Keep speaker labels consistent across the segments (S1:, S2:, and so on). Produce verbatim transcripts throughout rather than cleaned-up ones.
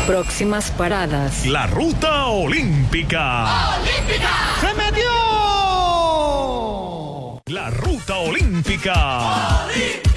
S1: Próximas paradas.
S2: La ruta olímpica.
S3: ¡Olímpica!
S2: ¡Se metió! La ruta olímpica.
S3: ¡Olímpica!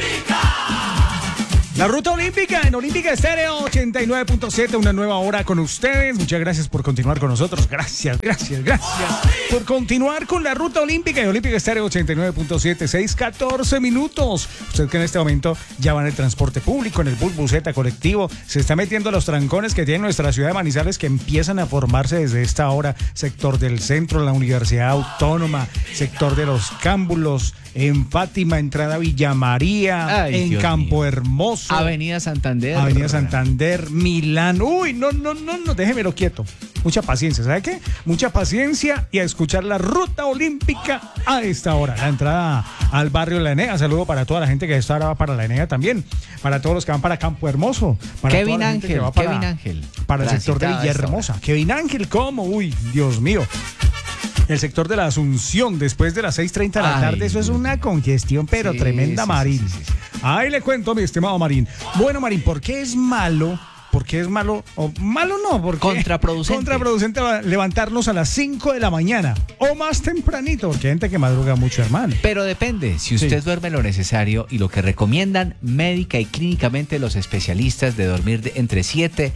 S4: La ruta olímpica en Olímpica Estéreo ochenta y nueve punto siete, una nueva hora con ustedes. Muchas gracias por continuar con nosotros. Gracias, gracias, gracias por continuar con la ruta olímpica en Olímpica Estéreo ochenta y nueve punto siete, seis catorce minutos. Usted que en este momento ya va en el transporte público, en el bus, buseta, colectivo, se está metiendo a los trancones que tiene nuestra ciudad de Manizales, que empiezan a formarse desde esta hora. Sector del centro, la Universidad Autónoma, sector de los Cámbulos, en Fátima, entrada Villa María,
S5: Ay,
S4: en
S5: Dios
S4: Campo
S5: mío.
S4: Hermoso,
S5: Avenida Santander.
S4: Avenida Santander, Milán. Uy, no, no, no, no, déjemelo quieto. Mucha paciencia, ¿sabe qué? Mucha paciencia y a escuchar la ruta olímpica a esta hora. La entrada al barrio La Enea. Saludo para toda la gente que está ahora va para La Enea también. Para todos los que van para Campo Hermoso. Para
S5: Kevin
S4: toda la gente que
S5: Ángel,
S4: va para,
S5: Kevin Ángel.
S4: Para el sector de
S5: Transitado a esta
S4: Villahermosa. Kevin Ángel, ¿cómo? Uy, Dios mío. El sector de la Asunción, después de las seis treinta de la
S5: Ay,
S4: tarde, eso es
S5: Dios
S4: una congestión, pero
S5: Sí,
S4: tremenda,
S5: sí,
S4: Marín.
S5: sí, sí, sí.
S4: Ahí le cuento, mi estimado Marín. Bueno, Marín, ¿por qué es malo? ¿Por qué es malo? O malo no, porque
S5: Contraproducente.
S4: Contraproducente levantarnos a las cinco de la mañana o más tempranito, porque hay gente que madruga mucho, hermano.
S5: Pero depende, si usted
S4: Sí.
S5: duerme lo necesario y lo que recomiendan médica y clínicamente los especialistas de dormir de entre siete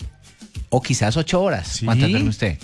S5: o quizás ocho horas.
S4: Sí.
S5: ¿Cuántas duerme usted?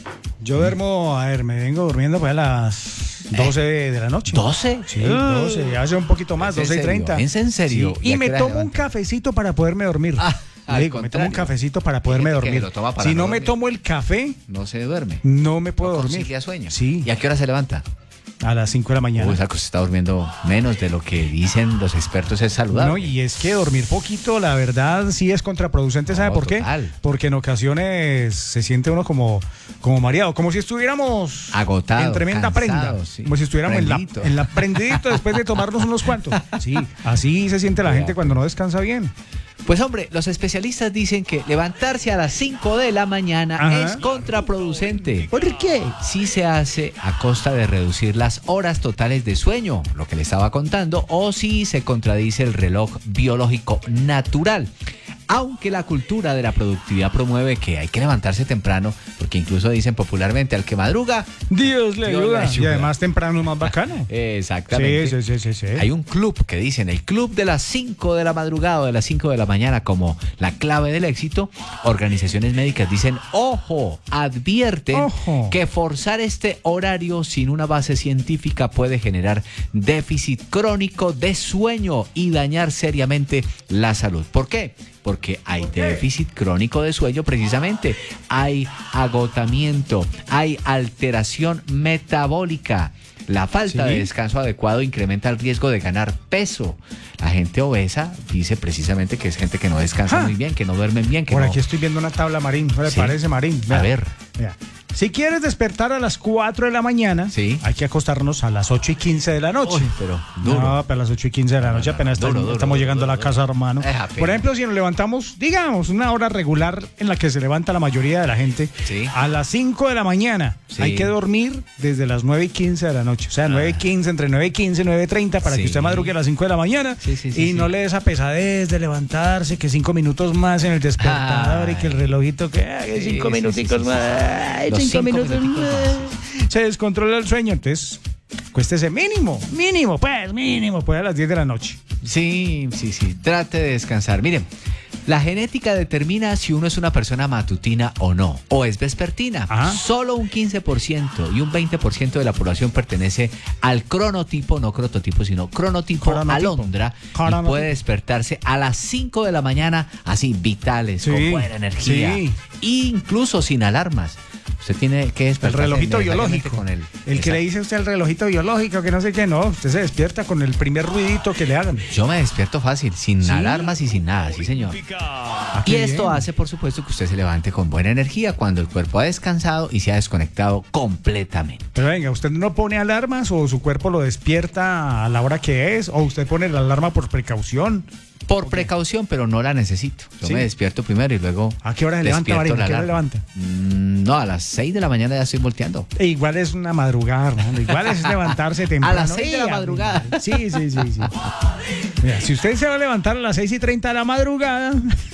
S4: Yo duermo, a ver, me vengo durmiendo pues a las doce de la noche.
S5: ¿doce?
S4: Sí, doce, hace un poquito más,
S5: ¿Es en
S4: doce y treinta.
S5: serio? ¿Es en serio?
S4: Sí,
S5: ¿Y
S4: y
S5: a
S4: me
S5: qué hora
S4: tomo un
S5: levanta?
S4: cafecito para poderme dormir.
S5: Ah,
S4: Le
S5: al
S4: digo, me tomo un
S5: contrario.
S4: cafecito para poderme
S5: Hay gente que
S4: dormir.
S5: lo toma para
S4: Si
S5: no
S4: no me
S5: dormir.
S4: tomo el café,
S5: No se duerme.
S4: no me puedo
S5: No
S4: dormir.
S5: concilia sueño.
S4: Sí,
S5: ¿Y a qué hora se levanta?
S4: a las cinco de la mañana.
S5: Uy, o sea, que usted está durmiendo menos de lo que dicen los expertos es saludable.
S4: No, y es que dormir poquito, la verdad, sí es contraproducente, ¿sabe
S5: No,
S4: por qué?
S5: total.
S4: Porque en ocasiones se siente uno como, como mareado, como si estuviéramos
S5: Agotado,
S4: en tremenda
S5: cansado,
S4: prenda,
S5: sí.
S4: como si estuviéramos en la,
S5: Prendidito.
S4: en la prendidito después de tomarnos unos cuantos. Sí, así se siente la
S5: Cuidado.
S4: gente cuando no descansa bien.
S5: Pues hombre, los especialistas dicen que levantarse a las cinco de la mañana
S4: Ajá.
S5: es contraproducente.
S4: ¿Por qué?
S5: Si se hace a costa de reducir las horas totales de sueño, lo que le estaba contando, o si se contradice el reloj biológico natural. Aunque la cultura de la productividad promueve que hay que levantarse temprano, porque incluso dicen popularmente al que madruga.
S4: Dios le
S5: Dios le
S4: ayuda. Y
S5: ayuda.
S4: además temprano es más bacano.
S5: Exactamente.
S4: Sí, sí, sí, sí, sí.
S5: Hay un club que dicen, el club de las cinco de la madrugada o de las cinco de la mañana como la clave del éxito. Organizaciones médicas dicen, ojo, advierten
S4: Ojo.
S5: que forzar este horario sin una base científica puede generar déficit crónico de sueño y dañar seriamente la salud. ¿Por qué? Porque hay déficit crónico de sueño precisamente, hay agotamiento, hay alteración metabólica. La falta
S4: Sí.
S5: de descanso adecuado incrementa el riesgo de ganar peso. La gente obesa dice precisamente que es gente que no descansa
S4: Ah.
S5: muy bien, que no duermen bien, que
S4: Por
S5: no...
S4: aquí estoy viendo una tabla, Marín. ¿No le
S5: Sí.
S4: parece, Marín?
S5: A ver.
S4: Vea. Si quieres despertar a las cuatro de la mañana,
S5: Sí.
S4: hay que acostarnos a las ocho y quince de la noche.
S5: Uy, pero duro.
S4: No, pero a las ocho y quince de la noche apenas
S5: Duro,
S4: estamos,
S5: duro,
S4: estamos
S5: duro,
S4: llegando
S5: duro,
S4: a la
S5: duro.
S4: casa, hermano.
S5: Es apenas.
S4: Por ejemplo, si nos levantamos, digamos, una hora regular en la que se levanta la mayoría de la gente,
S5: Sí.
S4: a las cinco de la mañana,
S5: Sí.
S4: hay que dormir desde las nueve y quince de la noche. O sea, nueve y quince, entre nueve y quince, nueve y treinta, para
S5: Sí.
S4: que usted madrugue a las cinco de la mañana
S5: Sí, sí, sí,
S4: y
S5: sí.
S4: no le dé esa pesadez de levantarse, que cinco minutos más en el despertador
S5: Ay.
S4: y que el relojito, que, ay,
S5: Sí,
S4: cinco
S5: sí,
S4: minuticos
S5: sí, sí, sí.
S4: más, ay,
S5: Los
S4: cinco
S5: cinco
S4: minutos
S5: minuticos
S4: más. Se descontrola el sueño, entonces cuéstese mínimo, mínimo, pues, mínimo, pues a las diez de la noche.
S5: Sí, sí, sí, trate de descansar. Miren, la genética determina si uno es una persona matutina o no, o es vespertina.
S4: Ajá.
S5: Solo un quince por ciento y un veinte por ciento de la población pertenece al cronotipo, no crototipo, sino cronotipo,
S4: Cronotipo.
S5: alondra, y
S4: Cronotipo.
S5: puede despertarse a las cinco de la mañana, así, vitales, con
S4: Sí,
S5: buena energía,
S4: sí.
S5: incluso sin alarmas. Usted tiene que
S4: El
S5: despertarse
S4: relojito
S5: necesariamente
S4: biológico.
S5: con el,
S4: el que le dice a usted el relojito biológico, que no sé qué, no. Usted se despierta con el primer ruidito que le hagan.
S5: Yo me despierto fácil, sin
S4: ¿Sí?
S5: alarmas y sin nada, sí señor.
S4: Ah,
S5: Y
S4: qué
S5: esto
S4: bien.
S5: hace, por supuesto, que usted se levante con buena energía cuando el cuerpo ha descansado y se ha desconectado completamente.
S4: Pero venga, ¿usted no pone alarmas o su cuerpo lo despierta a la hora que es? ¿O usted pone la alarma por precaución?
S5: Por precaución, pero no la necesito. Yo
S4: Sí.
S5: me despierto primero y luego.
S4: ¿A qué hora se levanta,
S5: despierto
S4: Marín?
S5: la
S4: ¿A qué hora
S5: alarma.
S4: levanta?
S5: Mm, no, a las seis de la mañana ya estoy volteando.
S4: E igual es una madrugada, hermano. Igual es levantarse temprano.
S5: las seis de la
S4: Ea,
S5: madrugada.
S4: Sí, sí, sí, sí. Mira, si usted se va a levantar a las seis y treinta de la madrugada,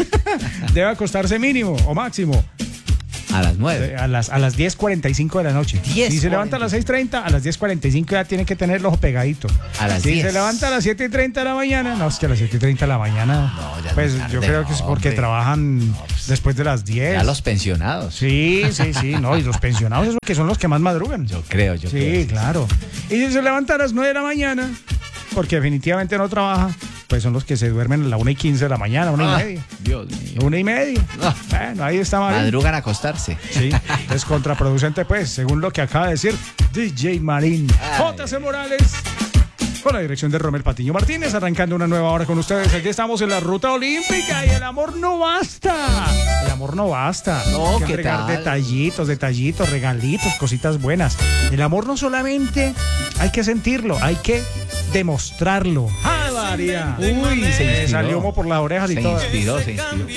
S4: debe acostarse mínimo o máximo
S5: A las nueve.
S4: a las, a las diez cuarenta y cinco de la noche.
S5: diez
S4: Si se levanta a las seis treinta, a las diez cuarenta y cinco ya tiene que tener el ojo pegadito.
S5: A las
S4: si
S5: diez.
S4: se levanta a las siete treinta de la mañana, no, es que a las siete treinta de la mañana,
S5: No, ya es
S4: pues
S5: muy tarde,
S4: yo creo que es porque
S5: hombre.
S4: trabajan
S5: pues,
S4: después de las diez.
S5: Ya los pensionados.
S4: Sí, sí, sí, no, y los pensionados esos que son los que más madrugan.
S5: Yo creo, yo creo.
S4: Sí, claro. Y si se levanta a las nueve de la mañana, porque definitivamente no trabaja, pues son los que se duermen a la una y quince de la mañana, una
S5: Ah,
S4: y media.
S5: Dios mío.
S4: Una y media.
S5: Ah.
S4: Bueno, ahí está Marín.
S5: Madrugan a acostarse.
S4: Sí, es contraproducente, pues, según lo que acaba de decir D J Marín.
S5: Ay.
S4: J C Morales, con la dirección de Romel Patiño Martínez, arrancando una nueva hora con ustedes. Aquí estamos en la ruta olímpica y el amor no basta. El amor no basta.
S5: No,
S4: Hay que
S5: ¿qué
S4: entregar
S5: tal?
S4: detallitos, detallitos, regalitos, cositas buenas. El amor no solamente hay que sentirlo, hay que demostrarlo. ¡Ah, María!
S5: Uy, se
S4: Me
S5: inspiró.
S4: salió humo por las orejas y
S5: Se
S4: todo.
S5: inspiró, se inspiró.